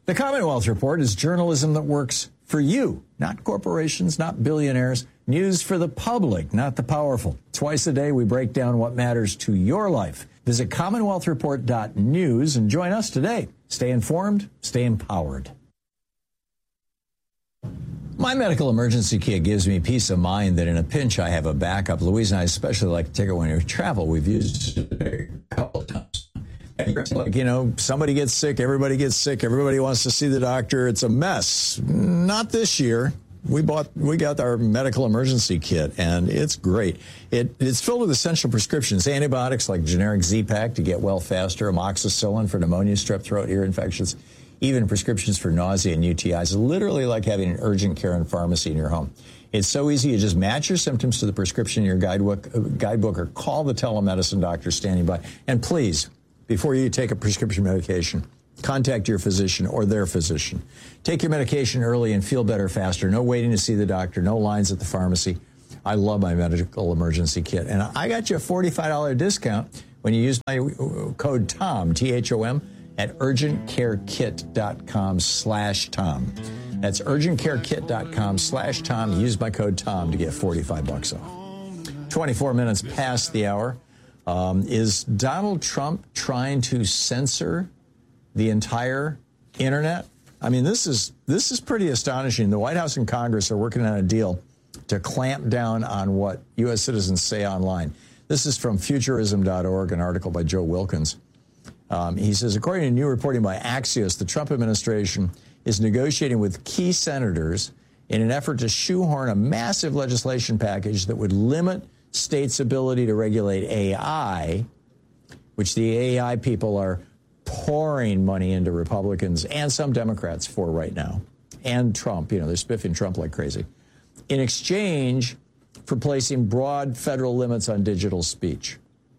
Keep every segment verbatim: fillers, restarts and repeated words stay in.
The Commonwealth Report is journalism that works for you, not corporations, not billionaires. News for the public, not the powerful. Twice a day, we break down what matters to your life. Visit commonwealth report dot news and join us today. Stay informed, stay empowered. My medical emergency kit gives me peace of mind that in a pinch I have a backup. Louise and I especially like to take it when we travel. We've used it a couple of times. Like, you know, somebody gets sick, everybody gets sick, everybody wants to see the doctor. It's a mess. Not this year. We bought, we got our medical emergency kit, and it's great. It, it's filled with essential prescriptions, antibiotics like generic Z-Pak to get well faster, amoxicillin for pneumonia, strep throat, ear infections, even prescriptions for nausea and U T Is. It's literally like having an urgent care and pharmacy in your home. It's so easy. You just match your symptoms to the prescription in your guidebook, guidebook or call the telemedicine doctor standing by. And please, before you take a prescription medication, contact your physician or their physician. Take your medication early and feel better faster. No waiting to see the doctor, no lines at the pharmacy. I love my medical emergency kit. And I got you a forty-five dollars discount when you use my code TOM, T H O M, at urgentcarekit.com slash Tom. That's urgentcarekit.com slash Tom. Use my code TOM to get forty-five bucks off. twenty-four minutes past the hour. Um, is Donald Trump trying to censor the entire internet? I mean, this is this is pretty astonishing. The White House and Congress are working on a deal to clamp down on what U S citizens say online. This is from futurism dot org, an article by Joe Wilkins. Um, he says, according to new reporting by Axios, the Trump administration is negotiating with key senators in an effort to shoehorn a massive legislation package that would limit states' ability to regulate A I, which the A I people are pouring money into Republicans and some Democrats for right now, and Trump. You know, they're spiffing Trump like crazy, in exchange for placing broad federal limits on digital speech.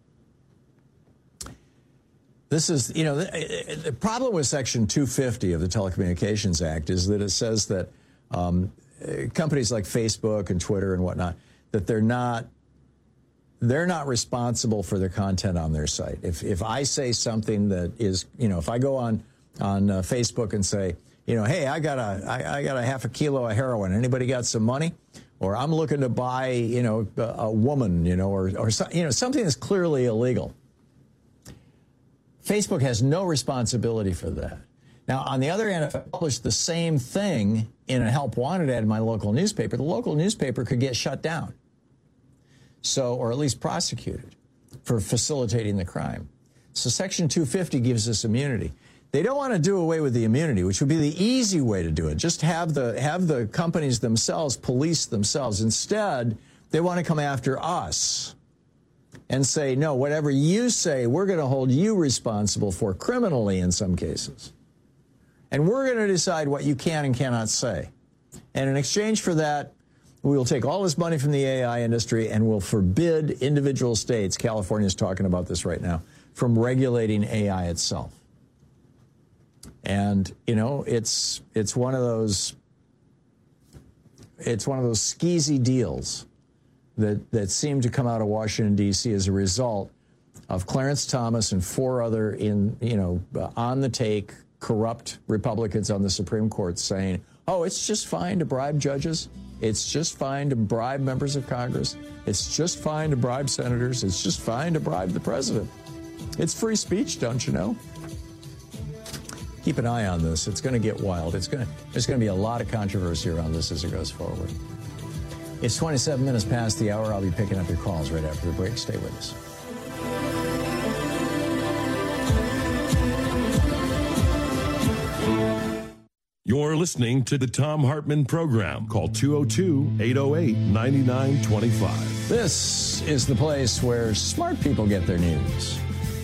This is, you know, the, the problem with Section two fifty of the Telecommunications Act is that it says that um, companies like Facebook and Twitter and whatnot, that they're not they're not responsible for their content on their site. If if I say something that is, you know, if I go on on uh, Facebook and say, you know, hey, I got a I, I got a half a kilo of heroin. Anybody got some money? Or I'm looking to buy, you know, a, a woman, you know, or or so, you know, something that's clearly illegal. Facebook has no responsibility for that. Now, on the other hand, if I publish the same thing in a help wanted ad in my local newspaper, the local newspaper could get shut down. So, or at least prosecuted for facilitating the crime. So Section two fifty gives us immunity. They don't want to do away with the immunity, which would be the easy way to do it. Just have the have the companies themselves police themselves. Instead, they want to come after us and say, no, whatever you say, we're going to hold you responsible for criminally in some cases. And we're going to decide what you can and cannot say. And in exchange for that, we will take all this money from the A I industry and will forbid individual states, California is talking about this right now, from regulating A I itself. And, you know, it's it's one of those it's one of those skeezy deals that, that seem to come out of Washington, D C as a result of Clarence Thomas and four other in, you know, on the take, corrupt Republicans on the Supreme Court saying, oh, it's just fine to bribe judges. It's just fine to bribe members of Congress. It's just fine to bribe senators. It's just fine to bribe the president. It's free speech, don't you know? Keep an eye on this. It's going to get wild. It's going to, there's going to be a lot of controversy around this as it goes forward. It's twenty-seven minutes past the hour. I'll be picking up your calls right after the break. Stay with us. You're listening to the Thom Hartmann Program. Call two oh two, eight oh eight, nine nine two five. This is the place where smart people get their news.